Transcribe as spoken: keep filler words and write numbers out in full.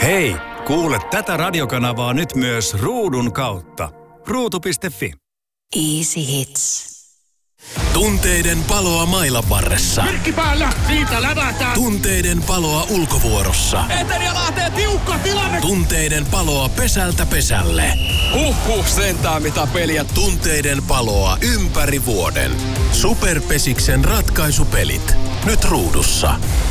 Hei, kuule tätä radiokanavaa nyt myös ruudun kautta. ruutu piste fi. Easy Hits. Tunteiden paloa mailan varressa. Merkki päällä, siitä lävätään. Tunteiden paloa ulkovuorossa. Etelä lähtee tiukka tilanne. Tunteiden paloa pesältä pesälle. Huhhuh, sentään mitä peliä. Tunteiden paloa ympäri vuoden. Superpesiksen ratkaisupelit. Nyt ruudussa.